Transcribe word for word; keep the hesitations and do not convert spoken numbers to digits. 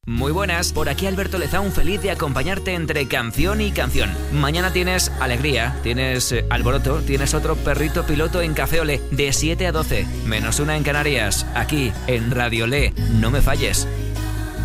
Muy buenas, por aquí Alberto Lezaun, feliz de acompañarte entre canción y canción. Mañana tienes alegría, tienes eh, alboroto, tienes otro perrito piloto en Café Olé, de siete a doce, menos una en Canarias, aquí en Radio Olé. No me falles.